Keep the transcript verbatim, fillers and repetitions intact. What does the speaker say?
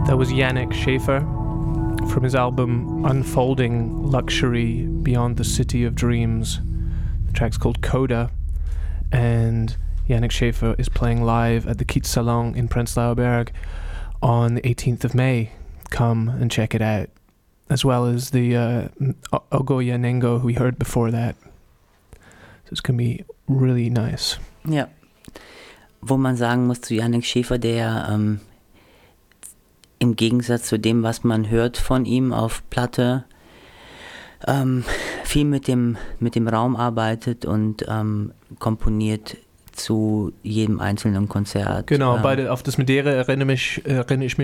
That was Yannick Schäfer from his album Unfolding Luxury Beyond the City of Dreams. The track's called Coda, and Yannick Schäfer is playing live at the Kiezsalon in Prenzlauer Berg on the eighteenth of May. Come and check it out. As well as the uh, Ogoya Nengo who we heard before that. So it's going to be really nice. Ja. Wo man sagen muss zu Yannick Schäfer, der ähm, im Gegensatz zu dem, was man hört von ihm auf Platte, ähm, viel mit dem, mit dem Raum arbeitet und ähm, komponiert zu jedem einzelnen Konzert. Genau, ähm, bei der, auf das Madeira erinnere, mich, erinnere ich mich